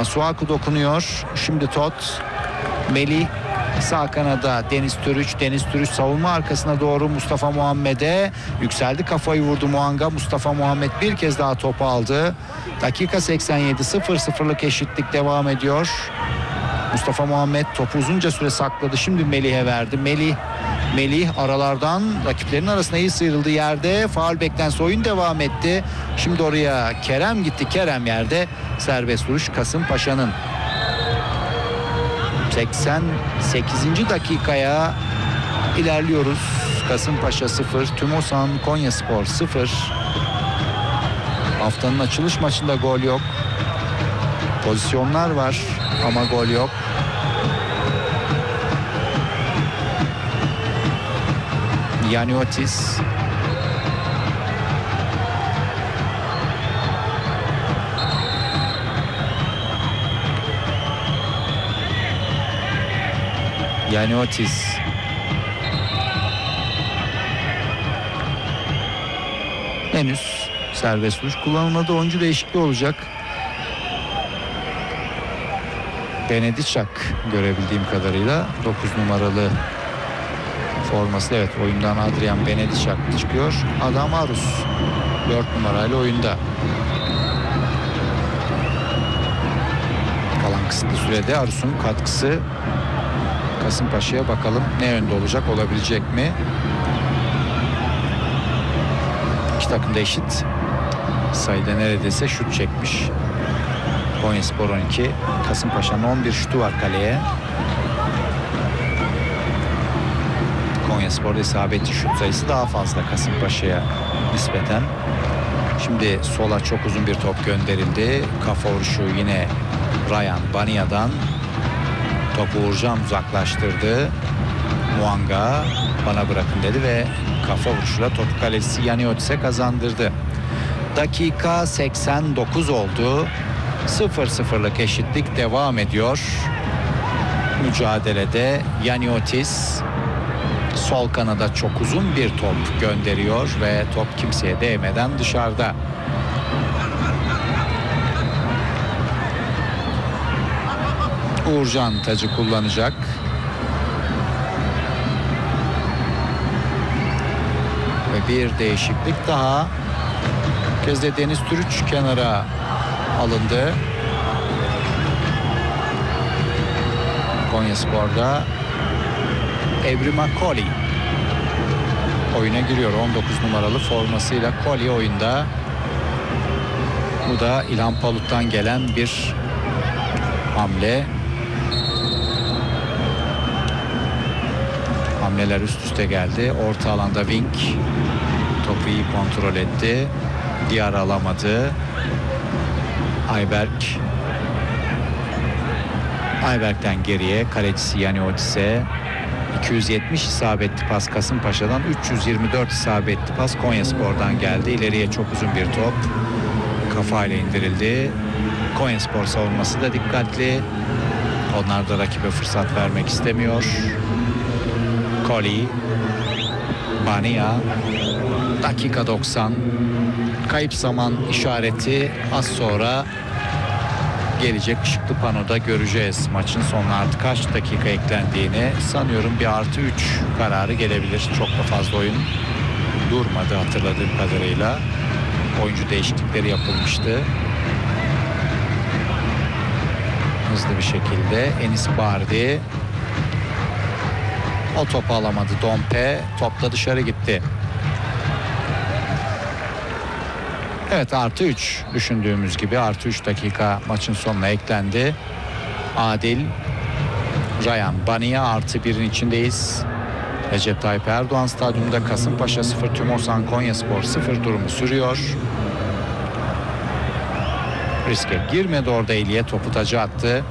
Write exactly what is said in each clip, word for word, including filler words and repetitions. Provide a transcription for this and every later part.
Masuaku dokunuyor. Şimdi Tot. Melih sağ kanada Deniz Türüç. Deniz Türüç savunma arkasına doğru Mustafa Muhammed'e yükseldi. Kafayı vurdu Muanga. Mustafa Muhammed bir kez daha topu aldı. Dakika seksen yedi, sıfır sıfırlık eşitlik devam ediyor. Mustafa Muhammed topu uzunca süre sakladı. Şimdi Melih'e verdi. Melih Melih aralardan rakiplerin arasına iyi sıyrıldı yerde. Faul beklentisi, oyun devam etti. Şimdi oraya Kerem gitti. Kerem yerde. Serbest vuruş Kasımpaşa'nın. seksen sekizinci dakikaya ilerliyoruz. Kasımpaşa sıfır, Tümosan Konyaspor sıfır. Haftanın açılış maçında gol yok. Pozisyonlar var ama gol yok. Yaniotis. Yaniotis. Henüz serbest vuruş kullanılmadı. Oyuncu değişikliği olacak. Benediçak görebildiğim kadarıyla dokuz numaralı forması, evet, oyundan Adrian Benediçak çıkıyor. Adam Arus dört numarayla oyunda. Kalan kısıtlı sürede Arus'un katkısı Kasımpaşa'ya bakalım ne yönde olacak, olabilecek mi? İki takım da eşit sayıda neredeyse şut çekmiş. Konyaspor on iki, Kasımpaşa'nın on bir şutu var kaleye. Konyaspor'da isabetli şut sayısı daha fazla Kasımpaşa'ya nispeten. Şimdi sola çok uzun bir top gönderildi. Kafa vuruşu yine Ryan Bania'dan. Topu Uğurcan uzaklaştırdı. Muanga bana bırakın dedi ve kafa vuruşuyla topu kalesi Yaniotis'e kazandırdı. Dakika seksen dokuz oldu. sıfır sıfırlık eşitlik devam ediyor. Mücadelede Yaniotis sol kanada çok uzun bir top gönderiyor ve top kimseye değmeden dışarıda. Uğurcan tacı kullanacak. Ve bir değişiklik daha. Bu kez de Deniz Türüç kenara alındı. Konyaspor'da Ebrima Koli oyuna giriyor. on dokuz numaralı formasıyla Koli oyunda. Bu da İlhan Palut'tan gelen bir hamle. Hamleler üst üste geldi. Orta alanda Wink topu iyi kontrol etti. Diyar alamadı. Ayberk Ayberk'ten geriye kalecisi Yaniotis'e iki yüz yetmiş isabetli pas Kasımpaşa'dan, üç yüz yirmi dört isabetli pas Konyaspor'dan geldi. İleriye çok uzun bir top kafayla indirildi. Konyaspor savunması da dikkatli. Onlar da rakibe fırsat vermek istemiyor. Koli, Bania, dakika doksan, kayıp zaman işareti az sonra gelecek ışıklı panoda göreceğiz. Maçın sonuna artık kaç dakika eklendiğini, sanıyorum bir artı üç kararı gelebilir. Çok da fazla oyun durmadı hatırladığım kadarıyla. Oyuncu değişiklikleri yapılmıştı. Hızlı bir şekilde Enis Bardi, o topu alamadı Dompe, topla dışarı gitti. Evet, artı üç, düşündüğümüz gibi artı üç dakika maçın sonuna eklendi. Adil, Ryan Bania artı birin içindeyiz. Recep Tayyip Erdoğan Stadyumunda Kasımpaşa sıfır, Tümosan Konyaspor sıfır durumu sürüyor. Riske girmedi orada, İlye topu taca attı.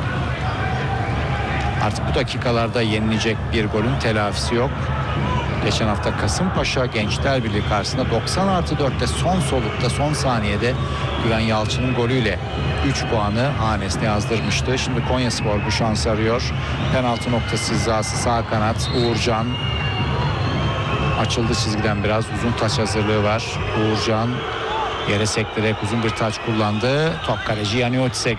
Artık bu dakikalarda yenilecek bir golün telafisi yok. Geçen hafta Kasımpaşa Gençler Birliği karşısında doksan artı dörtte son solukta son saniyede Güven Yalçın'ın golüyle üç puanı hanesine yazdırmıştı. Şimdi Konyaspor bu şansı arıyor. Penaltı noktası hizası sağ kanat Uğurcan. Açıldı çizgiden biraz, uzun taç hazırlığı var. Uğurcan yere sektirerek uzun bir taç kullandı. Top kaleci Yaniotis'e